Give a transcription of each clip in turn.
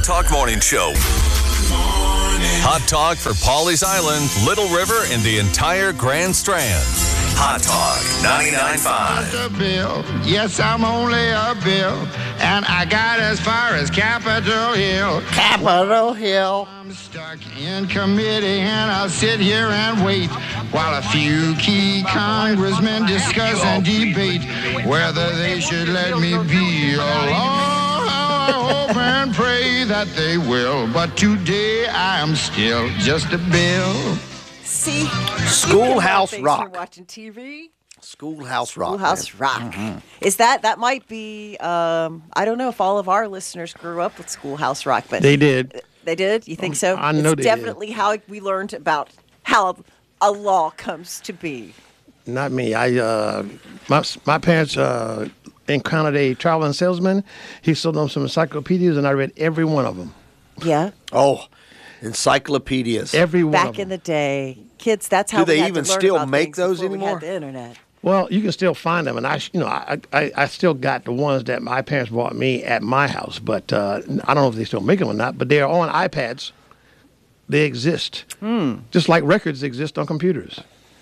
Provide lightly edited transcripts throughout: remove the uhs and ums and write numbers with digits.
Talk Morning Show. Hot Talk for Pawleys Island, Little River, and the entire Grand Strand. Hot Talk 99.5. Bill. Yes, I'm only a bill, and I got as far as Capitol Hill. Capitol Hill. I'm stuck in committee, and I'll sit here and wait while a few key congressmen discuss and debate whether they should let me be alone. I hope and pray that they will, but today I am still just a bill. See, Schoolhouse you Rock. You're watching TV. Schoolhouse Rock. Schoolhouse Rock. Mm-hmm. Is that might be? I don't know if all of our listeners grew up with Schoolhouse Rock, but They did. They did. You think so? I know it's they definitely how we learned about how a law comes to be. Not me. My parents encountered a traveling salesman. He sold them some encyclopedias, and I read every one of them. Yeah. Oh, encyclopedias. Every one of Back them. in the day, kids. That's how Do they we had even to learn still about make things those before we anymore? had the internet. Well, you can still find them, and I still got the ones that my parents bought me at my house, but I don't know if they still make them or not. But they are on iPads. They exist, just like records exist on computers.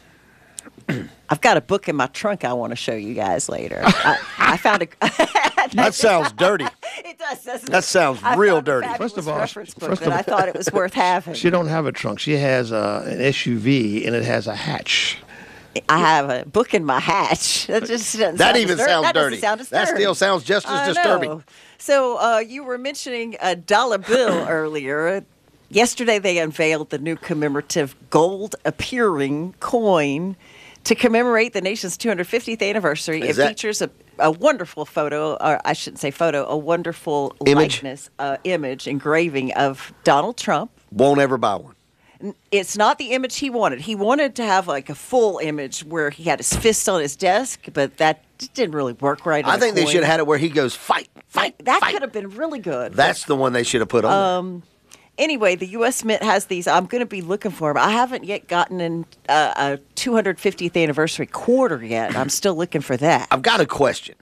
I've got a book in my trunk I want to show you guys later. I found a. That sounds dirty. It does, doesn't it? That sounds I real found a dirty. fabulous First of all, reference book that I thought it was worth having. She don't have a trunk. She has an SUV, and it has a hatch. I have a book in my hatch. That just doesn't That sound even as sounds that doesn't dirty. sound as That dirty. still sounds just I as disturbing. know. So you were mentioning a dollar bill earlier. Yesterday they unveiled the new commemorative gold appearing coin to commemorate the nation's 250th anniversary. It features a wonderful photo, or I shouldn't say photo, a wonderful Image? likeness, image engraving of Donald Trump. Won't ever buy one. It's not the image he wanted. He wanted to have like a full image where he had his fist on his desk, but that just didn't really work right. I think they should have had it where he goes, fight, fight, That fight. could have been really good. That's the one they should have put on there. Anyway, the U.S. Mint has these. I'm going to be looking for them. I haven't yet gotten in a 250th anniversary quarter yet. I'm still looking for that. I've got a question.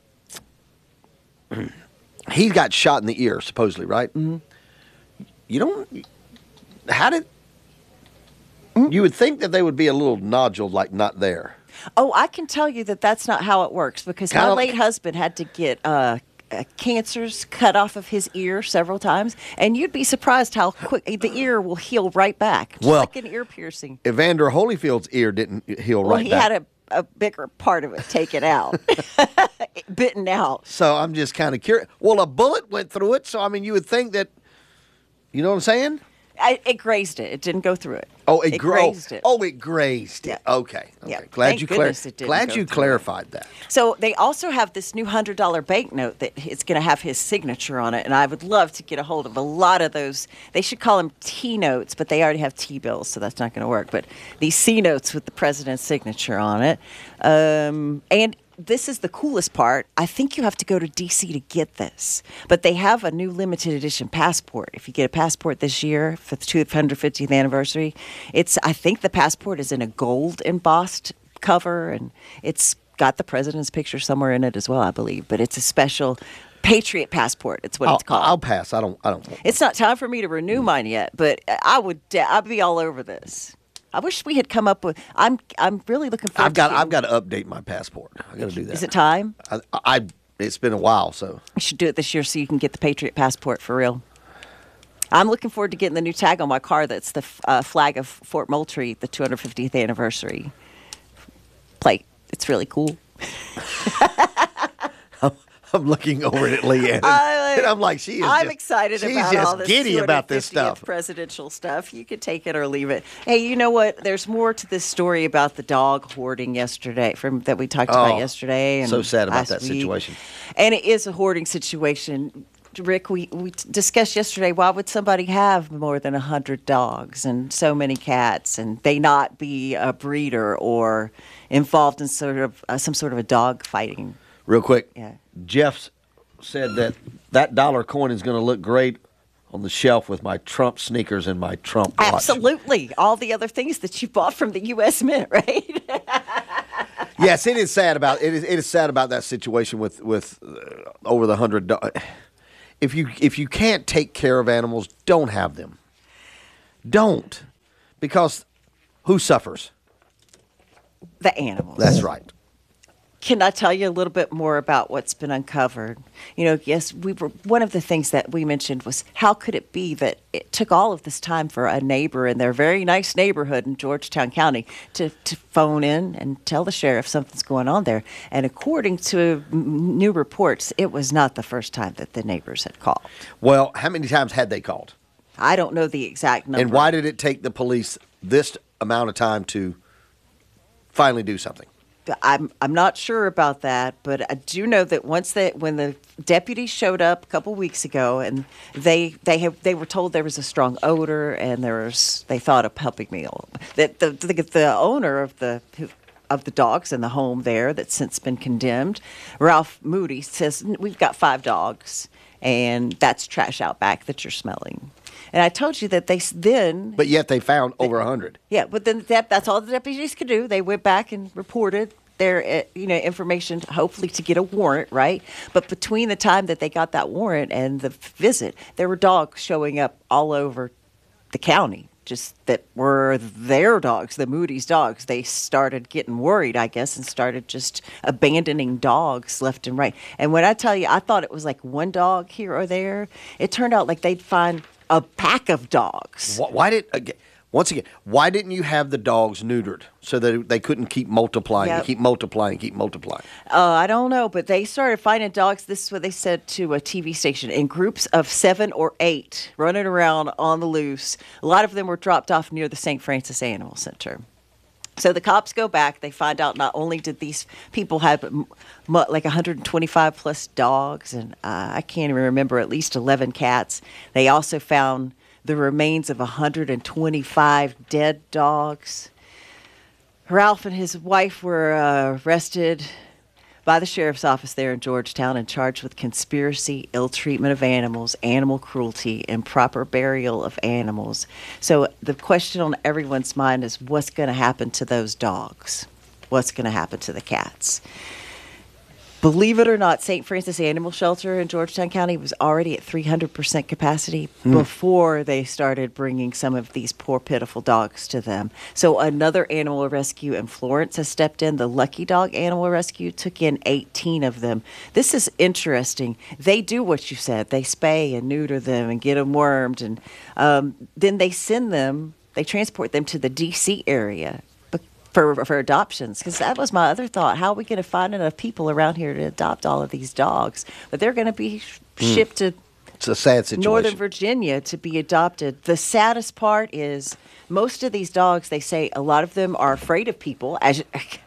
He got shot in the ear, supposedly, right? Mm-hmm. You don't... How did... You would think that they would be a little nodule, like not there. Oh, I can tell you that that's not how it works because my late husband had to get cancers cut off of his ear several times, and you'd be surprised how quick the ear will heal right back, just like an ear piercing. Evander Holyfield's ear didn't heal right back. Well, he had a bigger part of it taken out, bitten out. So I'm just kind of curious. Well, a bullet went through it, so I mean, you would think that, you know what I'm saying? It grazed it. It didn't go through it. Oh, it grazed it. Oh, it grazed it. Yeah. Okay. Yeah. Glad Thank you goodness it didn't glad go you through clarified that. So they also have this new $100 banknote that it's going to have his signature on it, and I would love to get a hold of a lot of those. They should call them T notes, but they already have T bills, so that's not going to work. But these C notes with the president's signature on it, and this is the coolest part. I think you have to go to D.C. to get this. But they have a new limited edition passport. If you get a passport this year for the 250th anniversary, I think the passport is in a gold embossed cover, and it's got the president's picture somewhere in it as well, I believe. But it's a special Patriot passport. It's what it's called. I'll pass. I don't. It's not time for me to renew mine yet, but I'd be all over this. I wish we had come up with. I'm really looking forward. I've got to update my passport. I got to do that. Is it time? It's been a while, so You should do it this year so you can get the Patriot passport for real. I'm looking forward to getting the new tag on my car. That's the flag of Fort Moultrie, the 250th anniversary plate. It's really cool. I'm looking over at Leanne, and I'm like, I'm excited she's about just all this giddy about this stuff. Presidential stuff. You could take it or leave it. Hey, you know what? There's more to this story about the dog hoarding yesterday that we talked about yesterday. And so sad about last that week. situation. And it is a hoarding situation. Rick, we discussed yesterday, why would somebody have more than 100 dogs and so many cats, and they not be a breeder or involved in some sort of a dog fighting? Real quick, Yeah. Jeff said that dollar coin is going to look great on the shelf with my Trump sneakers and my Trump watch. Absolutely. All the other things that you bought from the U.S. Mint, right? Yes, it is sad about that situation with over the $100. if you can't take care of animals, don't have them. Don't, because who suffers? The animals. That's right. Can I tell you a little bit more about what's been uncovered? Yes, one of the things that we mentioned was how could it be that it took all of this time for a neighbor in their very nice neighborhood in Georgetown County to phone in and tell the sheriff something's going on there. And according to new reports, it was not the first time that the neighbors had called. Well, how many times had they called? I don't know the exact number. And why did it take the police this amount of time to finally do something? I'm not sure about that, but I do know that when the deputies showed up a couple weeks ago, and they were told there was a strong odor and they thought a puppy meal. That the owner of the dogs in the home there that's since been condemned, Ralph Moody, says we've got 5 dogs, and that's trash out back that you're smelling. And I told you that But yet they found over 100. Yeah, but then that's all the deputies could do. They went back and reported their information, hopefully to get a warrant, right? But between the time that they got that warrant and the visit, there were dogs showing up all over the county, just that were their dogs, the Moody's dogs. They started getting worried, I guess, and started just abandoning dogs left and right. And when I tell you, I thought it was like one dog here or there. It turned out like they'd find a pack of dogs. Why didn't you have the dogs neutered so that they couldn't keep multiplying and keep multiplying and keep multiplying? I don't know, but they started finding dogs. This is what they said to a TV station, in groups of 7 or 8 running around on the loose. A lot of them were dropped off near the St. Francis Animal Center. So the cops go back. They find out not only did these people have like 125 plus dogs, and I can't even remember, at least 11 cats. They also found the remains of 125 dead dogs. Ralph and his wife were arrested by the sheriff's office there in Georgetown and charged with conspiracy, ill treatment of animals, animal cruelty, improper burial of animals. So the question on everyone's mind is, what's going to happen to those dogs? What's going to happen to the cats? Believe it or not, St. Francis Animal Shelter in Georgetown County was already at 300% capacity before they started bringing some of these poor, pitiful dogs to them. So another animal rescue in Florence has stepped in. The Lucky Dog Animal Rescue took in 18 of them. This is interesting. They do what you said. They spay and neuter them and get them wormed. And then they transport them to the D.C. area for adoptions, because that was my other thought. How are we going to find enough people around here to adopt all of these dogs? But they're going to be shipped to It's a sad situation. Northern Virginia to be adopted. The saddest part is most of these dogs, they say a lot of them are afraid of people, as you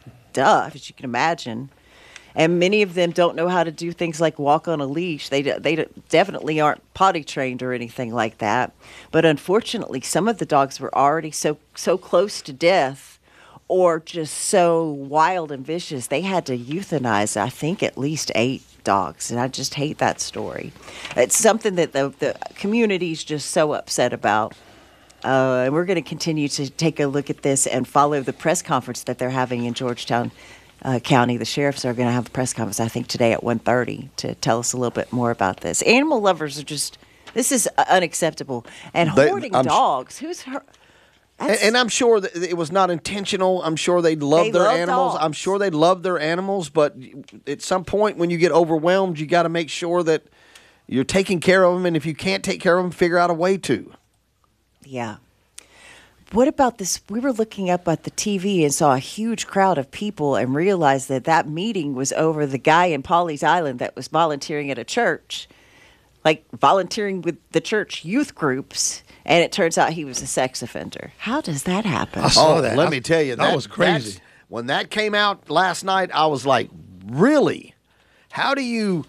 can imagine. And many of them don't know how to do things like walk on a leash. They definitely aren't potty trained or anything like that. But unfortunately, some of the dogs were already so close to death, or just so wild and vicious, they had to euthanize, I think, at least 8 dogs. And I just hate that story. It's something that the community's just so upset about. And we're going to continue to take a look at this and follow the press conference that they're having in Georgetown County. The sheriffs are going to have a press conference, I think, today at 1:30 to tell us a little bit more about this. Animal lovers are just, this is unacceptable. And hoarding dogs, who's hurt? And I'm sure that it was not intentional. I'm sure they love their animals. Dogs. I'm sure they love their animals. But at some point when you get overwhelmed, you got to make sure that you're taking care of them. And if you can't take care of them, figure out a way to. Yeah. What about this? We were looking up at the TV and saw a huge crowd of people and realized that meeting was over the guy in Pawleys Island that was volunteering at a church, like volunteering with the church youth groups. And it turns out he was a sex offender. How does that happen? I saw that. Let me tell you, that was crazy. When that came out last night, I was like, really? How do you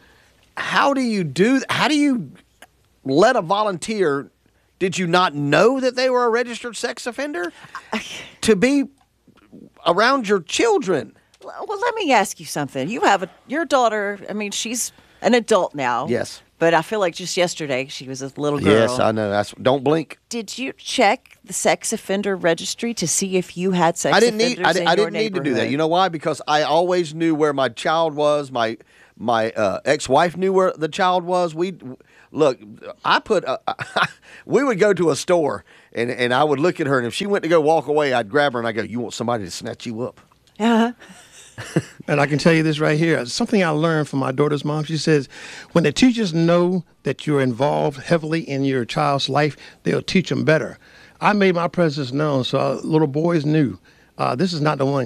let a volunteer? Did you not know that they were a registered sex offender to be around your children? Well, let me ask you something. You have your daughter. I mean, she's an adult now. Yes. But I feel like just yesterday she was a little girl. Yes, I know. Don't blink. Did you check the sex offender registry to see if you had sex I offenders didn't in your need to do that. neighborhood? You know why? Because I always knew where my child was. My my ex-wife knew where the child was. We would go to a store and I would look at her, and if she went to go walk away, I'd grab her and I go, "You want somebody to snatch you up?" Uh-huh. And I can tell you this right here. Something I learned from my daughter's mom. She says, when the teachers know that you're involved heavily in your child's life, they'll teach them better. I made my presence known so little boys knew this is not the one